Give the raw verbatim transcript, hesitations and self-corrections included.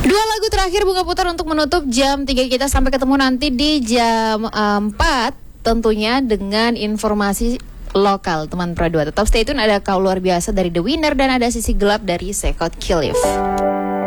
Dua lagu terakhir Bunga putar untuk menutup jam tiga kita. Sampai ketemu nanti di jam empat tentunya dengan informasi lokal teman Pro dua. Tetap stay tune, ada Kau Luar Biasa dari The Winner dan ada Sisi Gelap dari Sekot Kilif.